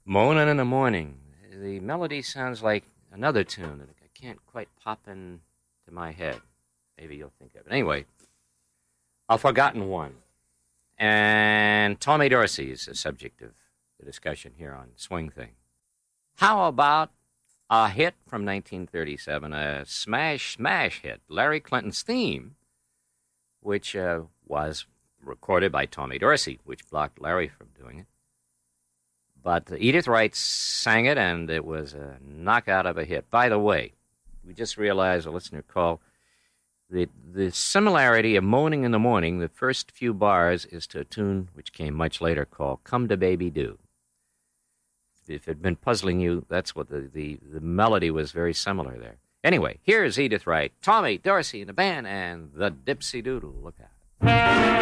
Moaning in the Morning. The melody sounds like another tune that I can't quite pop into my head. Maybe you'll think of it. Anyway, A Forgotten One. And Tommy Dorsey is the subject of the discussion here on Swing Thing. How about a hit from 1937, a smash hit, Larry Clinton's theme, which was recorded by Tommy Dorsey, which blocked Larry from doing it. But Edith Wright sang it, and it was a knockout of a hit. By the way, we just realized, a listener called, the similarity of Moaning in the Morning, the first few bars, is to a tune which came much later called Come to Baby Do. If it had been puzzling you, that's what the melody was very similar there. Anyway, here's Edith Wright, Tommy Dorsey and the band, and the Dipsy Doodle. Look out.